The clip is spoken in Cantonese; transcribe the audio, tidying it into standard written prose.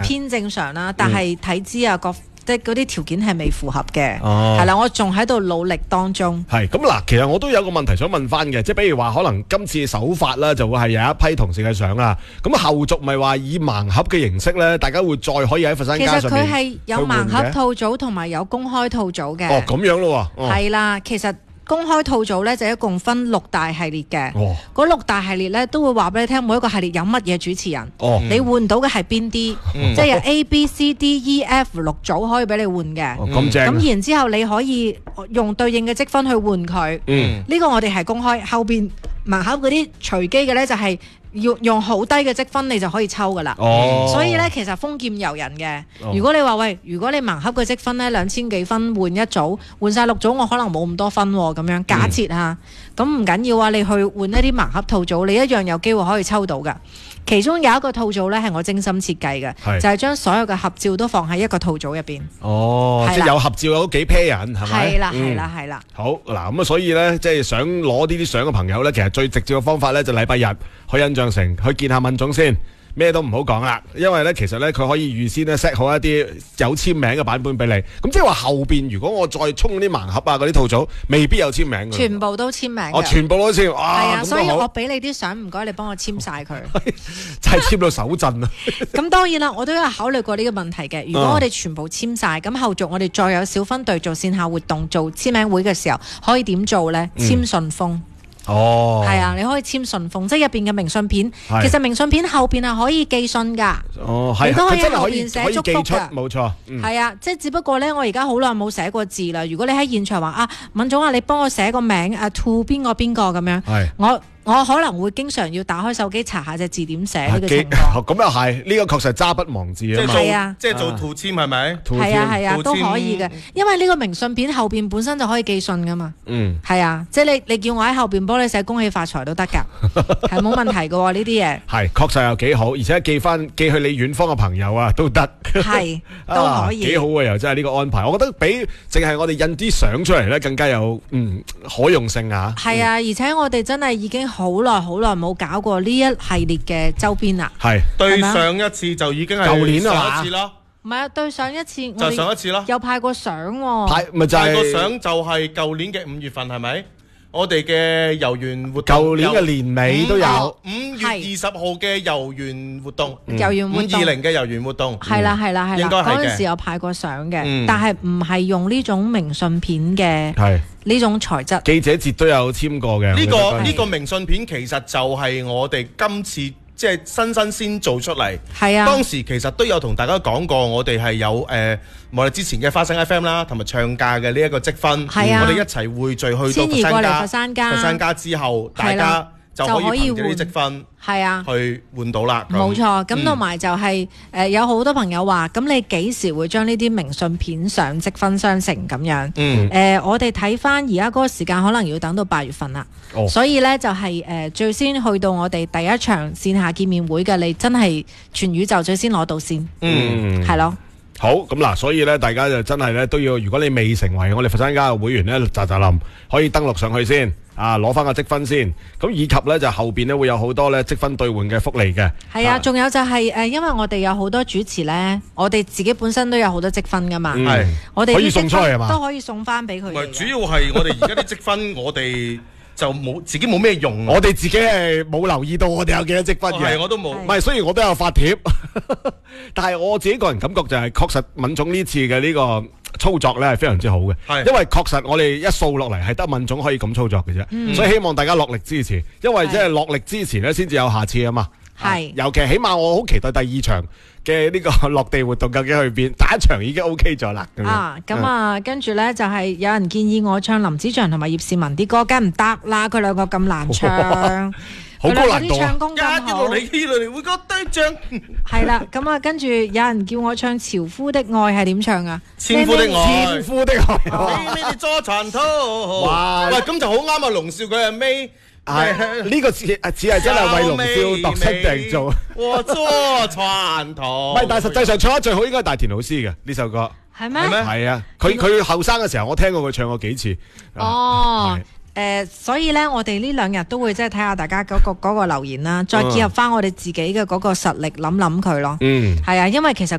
偏正常啦，但係體脂啊即係嗰啲條件係未符合嘅，係啦，我仲喺度努力當中。 係咁嗱，其實我都有個問題想問翻嘅，即係比如話可能今次首發啦，就會係有一批同事嘅相啦，咁後續咪話以盲盒嘅形式咧，大家會再可以喺佛山街上面。 其實佢係有盲盒套組同埋有公開套組嘅。 哦，咁樣咯喎。 係啦，其實公開套組咧就一共分6大系列嘅。嗰6大系列咧都會話俾你聽，每一個系列有乜嘢主持人。你換到嘅係邊啲？即係有 A、B、C、D、E、F 6組可以俾你換嘅。 咁正。 咁然之後你可以用對應嘅積分去換佢。呢個我哋係公開，後邊盲盒嗰啲隨機嘅咧就係要用好低嘅積分你就可以抽噶啦。所以咧其實豐儉由人嘅。如果你話喂，如果你盲盒嘅積分咧2000幾分換一組，換晒6組我可能冇咁多分喎，咁樣假設嚇，咁唔緊要啊，你去換一啲盲盒套組，你一樣有機會可以抽到噶。其中有一個套組咧係我精心設計嘅，就係將所有嘅合照都放喺一個套組入邊。 即係有合照有幾 pair 人係咪？ 係啦。 好嗱，咁啊，所以咧即係想攞呢啲相嘅朋友咧，其實最直接嘅方法咧就禮拜日去印象城去見下敏總先。咩都唔好講啦，因為咧其實咧佢可以預先咧 set 好一啲有簽名嘅版本俾你，咁即係話後邊如果我再衝啲盲盒啊嗰啲套組，未必有簽名嘅。 全部都簽名嘅。 全部都簽。係啊，所以我俾你啲相，唔該你幫我簽晒佢。 真係簽到手震啊！ 咁當然啦，我都有考慮過呢個問題嘅。如果我哋全部簽晒，咁後續我哋再有小分隊做線下活動、做簽名會嘅時候，可以點做呢？簽信封。係啊，你可以簽信封，即係入邊嘅明信片。其實明信片後邊係可以寄信噶。你都可以喺後邊寫祝福噶。 冇錯。 係啊，即係只不過咧，我而家好耐冇寫過字啦。如果你喺現場話啊，敏總啊，你幫我寫個名啊 to 邊個邊個咁樣，我可能會經常要打開手機查下隻字點寫呢個情況。 咁又係，呢個確實揸筆忘字啊嘛。 即係做圖簽係咪？ 係啊，都可以嘅。因為呢個明信片後邊本身就可以寄信噶嘛。係啊，即係你叫我喺後邊幫你寫恭喜發財都得㗎，係冇問題㗎呢啲嘢。 係確實又幾好，而且寄去你遠方嘅朋友啊都得。 係都可以。 幾好啊！又真係呢個安排，我覺得比淨係我哋印啲相出嚟咧更加有可用性啊。 係啊，而且我哋真係已經好耐冇搞過呢一系列嘅周邊啦。 係對上一次就已經係舊年上一次啦。 唔係啊，對上一次就上一次啦。 有派過相喎。 派過相就係舊年嘅5月份係咪？我哋嘅遊園活動， 舊年嘅年尾都有 5月20號嘅遊園活動 ，520 嘅遊園活動， 係啦， 應該係嘅。 嗰陣時有派過相嘅，但係唔係用呢種明信片嘅呢種材質。 記者節都有簽過嘅。 呢個明信片其實就係我哋今次即係新鮮做出嚟。 係啊， 當時其實都有同大家講過，我哋係有我哋之前嘅花生 FM 啦，同埋唱價嘅呢一個積分，我哋一齊匯聚去到佛山家之後，大家就可以憑住啲積分去換到啦。 冇錯，咁同埋就係有好多朋友話，咁你幾時會將呢啲明信片上積分商城咁樣？我哋睇翻而家嗰個時間，可能要等到8月份啦。所以呢，就係最先去到我哋第一場線下見面會嘅，你真係全宇宙最先攞到先。係咯。 好咁嗱，所以咧，大家就真係咧都要，如果你未成為我哋佛山家嘅會員咧，林可以登錄上去先，攞翻個積分先。咁以及咧就後邊咧會有好多咧積分兌換嘅福利嘅。係啊， 仲有就係因為我哋有好多主持咧，我哋自己本身都有好多積分噶嘛。我哋可以送出去係嘛？ 都可以送翻俾佢。 唔係，主要係我哋而家啲積分，我哋就自己冇咩用。 我哋自己係冇留意到我哋有幾多積分嘅。 我都冇。 唔係，雖然我都有發帖。但係我自己個人感覺就係，確實敏總呢次嘅呢個操作咧係非常之好嘅，因為確實我哋一掃落嚟係得敏總可以咁操作嘅啫，所以希望大家落力支持，因為即係落力支持咧先至有下次啊嘛。尤其起碼我好期待第2場嘅呢個落地活動究竟去邊，第1場已經 OK 咗啦。 跟住咧就係有人建議我唱林子祥同埋葉倩文啲歌，梗唔得啦，佢兩個咁難唱。 好高難度啊！ 一路嚟會個對象係啦，咁啊，跟住有人叫我唱《樵夫的愛》係點唱啊？ 千夫的愛， 千夫的愛， 咩捉殘兔？哇！喂，咁就好啱啊！龍少佢係尾， 呢個只係真係為龍少度身訂做。 我捉殘兔。 唔係，但係實際上唱得最好應該係大田老師嘅呢首歌。 係咩？ 係啊，佢後生嘅時候，我聽過佢唱過幾次。 所以咧，我哋呢2日都會即係睇下大家嗰個留言啦，再結合翻我哋自己嘅嗰個實力，諗佢咯。係啊，因為其實